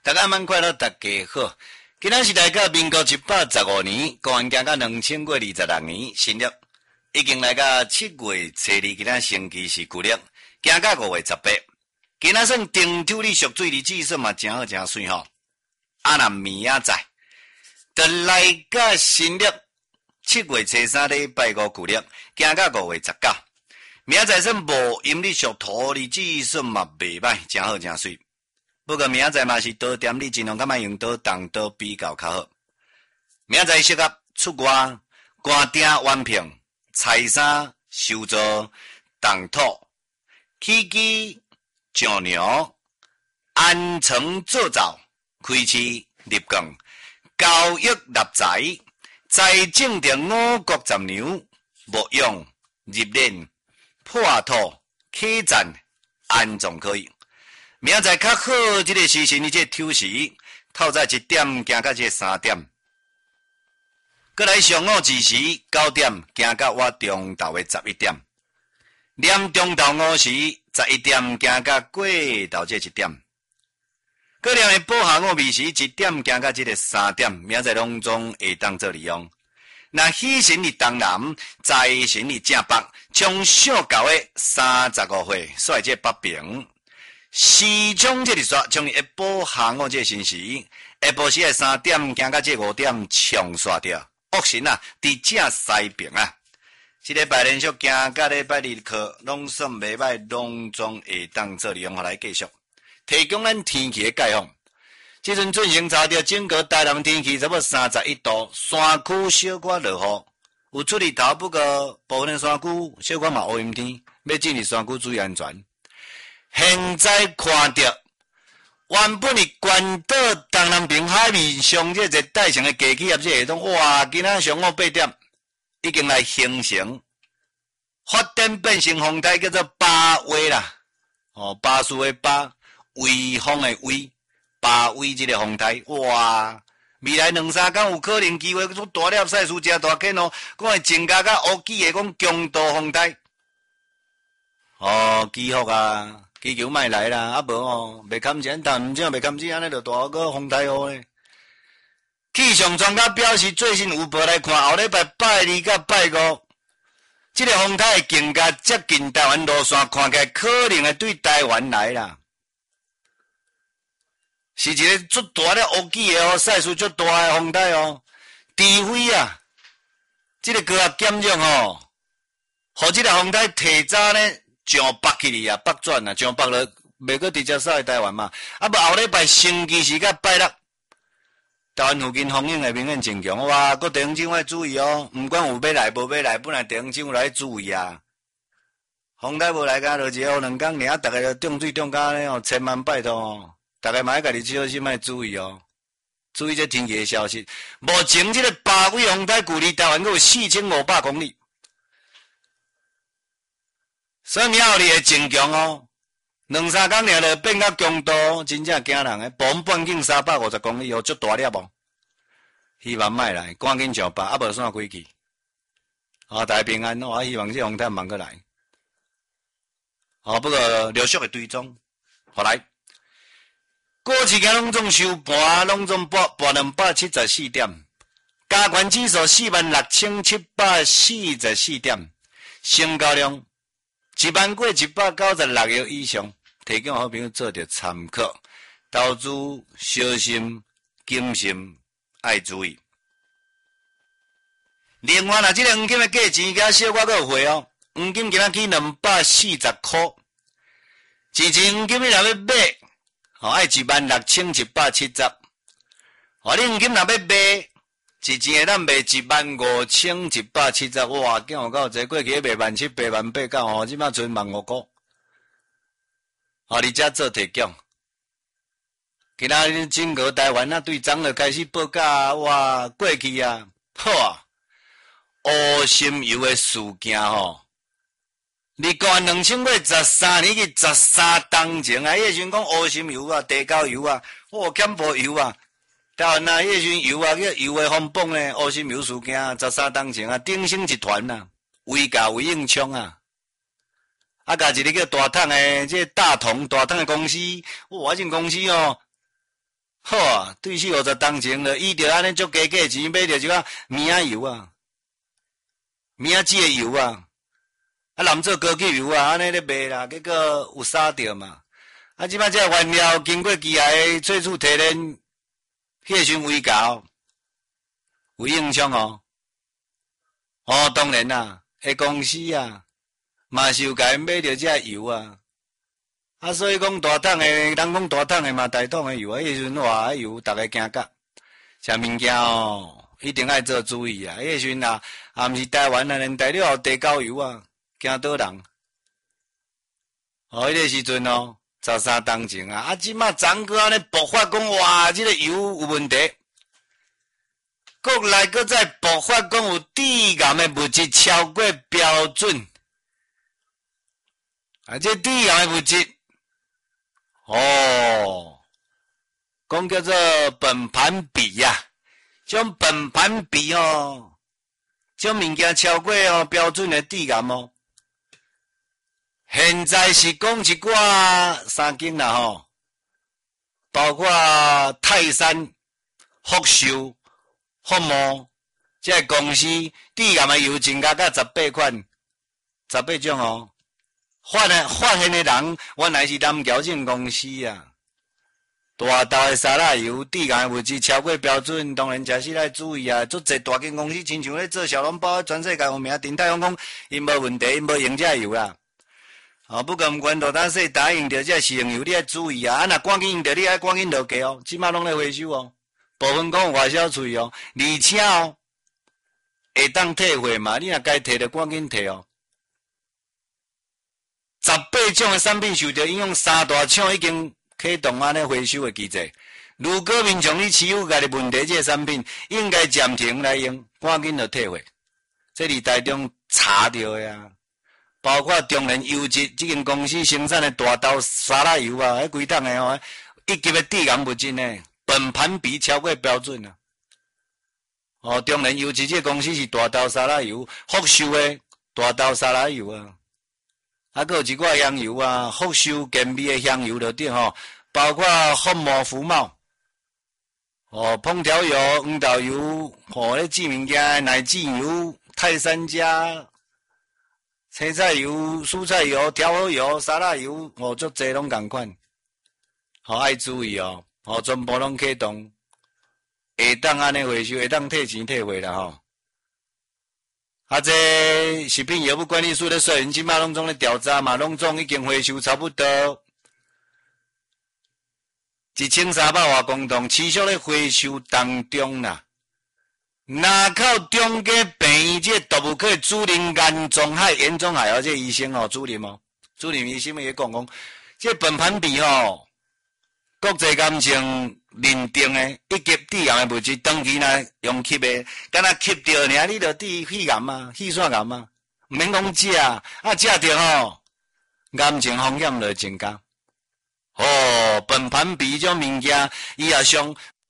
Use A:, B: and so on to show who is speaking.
A: 大家晚快乐，大家好。今仔是来到民国115年，公元行到2026年，新历已经来到7月初2，今仔星期是旧历，行到5月18。今仔算丁土里属水日子算嘛真好真水吼。啊那明仔载，就来到新历7月初3礼拜5旧历，行到5月19。明仔载算无阴历属土日子算嘛袂歹，真好真水。不过明仔载嘛是刀店，你尽量较莫用刀动刀比较较好。明仔载适合出外、寒鼎、晚聘、采山、修造、动土、起鸡、上牛、安床做灶、开市、立供、交易立财、财政的五谷杂粮、牧羊、入殓、破土、起战、安葬可以。明仔载较好，这个时辰，这抽时透早1点行到这3点，过来上午子时9点行到我中昼的11点，连中昼午时11点行到过昼这1点，过连的补下午暝时1点行到这个3点，明仔载拢总会当做利用。那喜神日东南，财神日正北，从上到的35岁，率这北平。时钟这日煞，从下晡下午这辰时，下晡时的3点行到这5点，冲煞掉。恶神啊，伫正西边啊。这礼拜连续行到礼拜日课，拢算袂歹，拢总会当做利用来继续。提供咱天气的概况。即阵进行查到整个台南天气差不多31度，山区小可落雨，有出日头，不过部分的山区小可嘛乌阴天，要进入山区注意安全。现在看到原本的关岛东南边海面上这热带性的低气压这系统，哇，今仔上午8点已经来形成，发展变成风台，叫做巴威啦。巴士的巴，微风的微，巴威这个风台，哇，未来2-3天有可能机会出大粒赛事真大件哦，讲会增加到乌记的讲强度风台。祈福啊！祈求莫来啦，啊无哦，袂堪钱，但毋正袂堪钱，安尼就大个风台雨咧。气象专家表示，最新预报来看，后礼拜拜2甲拜5，这个风台更加接近台湾路线，看起来可能会对台湾来啦。是一个足大的乌记的赛事，足大的风台哦。除非啊，这个高压减弱哦，互这个风台提早呢。上北去啊，北转啊，上北了，袂阁直接扫台湾嘛。啊，无后礼拜星期4甲拜6，台湾附近风影会明显增强。哇，各地方政府要注意哦，毋管有要来无要来，本来地方政府来注意啊。风台无来甲落一2天尔，大家就中水中甲咧哦，千万拜托哦，大家嘛要家己小心要注意哦，注意这天气的消息。目前这个巴威风台距离台湾有4500公里。所以苗栗会增强哦，2-3天了就变到强度，真正惊人诶！半径350公里哦，足大粒哦。希望莫来，赶紧上北，啊无线归去。大家平安哦，希望这风台慢过来。不过陆续的追踪，好来。过去间拢总收盘，拢总报274点，加权指数46744点，成交量。1万过196亿以上，提供好朋友做着参考。投资小心谨慎，爱注意。另外啦，这个黄金的价钱加小可还有回哦。黄金今仔去240块，之前黄金你若要买，爱16770。你黄金若要买。之前咱卖15170，哇，竟有够济，过去卖17000、88000到即摆存15000块。你遮做提供，其他整个台湾对涨就开始报价，哇，过去啊，好啊，乌心油的事件你讲2013年去13当前啊，迄时讲乌心油啊、地沟油啊、减坡油啊。台湾啊，迄阵油啊，叫油的风暴呢，乌心油事件13当前啊，鼎盛集团啊，为价为应冲啊，加一个叫大桶的，这大同的公司，哇，这公司好啊，对40-50当前了，伊着安尼足加价钱买着一个米仔油啊，米仔籽的油啊，啊蓝做高级油啊，安尼咧卖啦，结果有杀着嘛。啊，即摆这原料经过机械萃取提炼，迄个时危搞，有影响哦。哦，当然啦，迄公司啊，嘛是有甲因买着这油啊。啊，所以讲大桶的，人讲大桶的嘛，大桶的油啊，迄时阵哇，迄油逐个惊甲，食物件哦，一定爱做注意啊。迄时阵啊，也毋是台湾啊，连大陆地沟油啊，惊倒人。哦，迄个时阵哦，13当前啊，啊，即马昨个安尼爆发讲哇，即个油有问题，国内搁再爆发讲有致癌的物质超过标准，啊，这致癌的物质。哦，讲叫做苯盘比呀、啊，种苯盘比哦，种物件超过哦标准的致癌哦。现在是讲一寡三间啦吼，包括泰山、福寿、福茂，这公司致癌的油增加到18款，18种哦。发现的人原来是南桥这公司啊，大豆的沙拉油致癌物质超过标准，当然真是要注意啊！足侪大间公司亲像咧做小笼包，全世界有名，丁太阳讲因无问题，因无用这油啦。哦，不过毋管大单细答应着这食用油，你要注意啊！啊，若赶紧用着，你爱赶紧落价哦，即马拢咧回收哦，部分讲有外销税哦，而且哦，会当退货嘛，你若该退着赶紧退哦。18种的产品受到影响，3大厂已经启动安尼回收的机制。如果民众你持有家己问题这个产品，应该暂停来用，赶紧就退货。这里台中查到的啊，包括中联油脂这间公司生产的大豆沙拉油啊，迄规桶的哦，一级的致癌物质呢，苯盘比超过标准啊。哦，中联油脂这公司是大豆沙拉油，福寿的大豆沙拉油啊。还佫有一寡香油啊，福寿健美的香油就对吼，包括福茂、福茂，哦，烹调油、黄豆油，哦，咧煮物件奶制油、泰山家、青菜油、蔬菜油、调和油、沙拉油，哦，足侪拢共款，好爱注意哦，哦，全部拢启动，会当安尼回收，会当退钱退货啦吼。啊，这食品药物管理署咧说，因即马拢总咧调查嘛，拢总已经回收差不多1300多公吨，持续咧回收当中啦。若靠中间病院这动物科主任严重害哦，这医生哦，主任医生也讲，这苯盘比哦，国际感情认定的一级致癌的物质，长期来用吸的，敢若吸着尔，你就致肺癌啊、气栓癌啊，毋免讲食，啊食着吼，癌症风险就增加。哦，苯盘比种物件，伊也上